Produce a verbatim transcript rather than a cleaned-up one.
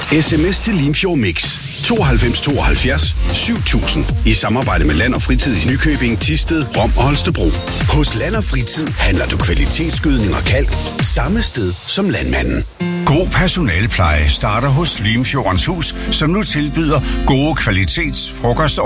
Sms til Limfjord Mix tooghalvfems tooghalvfjerds syv tusind i samarbejde med Land og Fritid i Nykøbing, Thisted, Rom og Holstebro. Hos Land og Fritid handler du kvalitetsgødning og kalk samme sted som landmanden. God personalepleje starter hos Limfjordens Hus, som nu tilbyder gode kvalitets frokost